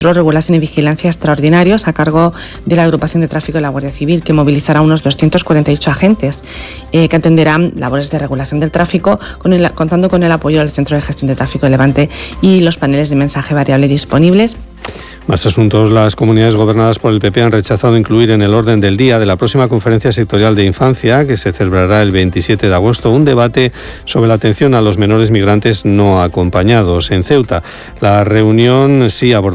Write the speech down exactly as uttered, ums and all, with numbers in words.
regulación y vigilancia extraordinarios a cargo de la Agrupación de Tráfico de la Guardia Civil, que movilizará unos doscientos cuarenta y ocho agentes eh, que atenderán labores de regulación del tráfico, con el, contando con el apoyo del Centro de Gestión de Tráfico de Levante y los paneles de mensaje variable disponibles. Más asuntos. Las comunidades gobernadas por el P P han rechazado incluir en el orden del día de la próxima Conferencia Sectorial de Infancia, que se celebrará el veintisiete de agosto, un debate sobre la atención a los menores migrantes no acompañados en Ceuta. La reunión sí abordará